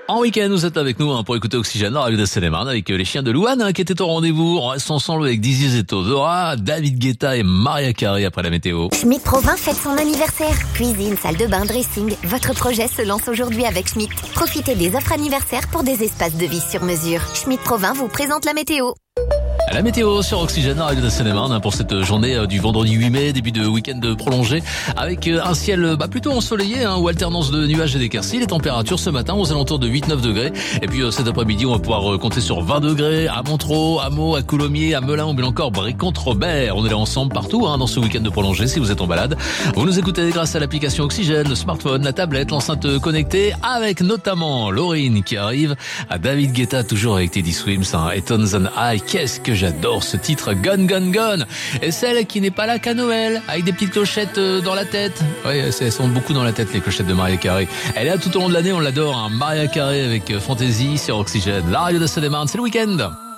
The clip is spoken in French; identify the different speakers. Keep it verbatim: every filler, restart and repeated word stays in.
Speaker 1: En week-end, vous êtes avec nous hein, pour écouter Oxygène, la radio de Seine-et-Marne, avec euh, les chiens de Louane hein, qui étaient au rendez-vous. On reste ensemble avec Dizzy Zeto, Dora, David Guetta et Maria Carey après la météo.
Speaker 2: Schmitt Provins fête son anniversaire. Cuisine, salle de bain, dressing. Votre projet se lance aujourd'hui avec Schmitt. Profitez des offres anniversaires pour des espaces de vie sur mesure. Schmitt Provins vous présente la météo.
Speaker 1: La météo sur Oxygène, la radio de Seine-et-Marne, pour cette journée du vendredi huit mai, début de week-end prolongé, avec un ciel bah, plutôt ensoleillé, hein, ou alternance de nuages et d'éclaircies. Les températures ce matin aux alentours de huit neuf degrés. Et puis cet après-midi, on va pouvoir compter sur vingt degrés à Montereau, à Meaux, à Coulommiers, à Melun ou bien encore Bréconte-Robert. On est là ensemble partout hein, dans ce week-end de prolongé si vous êtes en balade. Vous nous écoutez grâce à l'application Oxygène, le smartphone, la tablette, l'enceinte connectée, avec notamment Laurine qui arrive, à David Guetta toujours avec Teddy Swims, hein, et Tones and I. Qu'est-ce que j'adore ce titre, Gone Gone Gone. Et celle qui n'est pas là qu'à Noël, avec des petites clochettes dans la tête. Oui, elles sont beaucoup dans la tête, les clochettes de Maria Carey. Elle est là tout au long de l'année, on l'adore, hein. Maria Carey avec Fantasy sur Oxygène. La radio de Seine-et-Marne, c'est le week-end.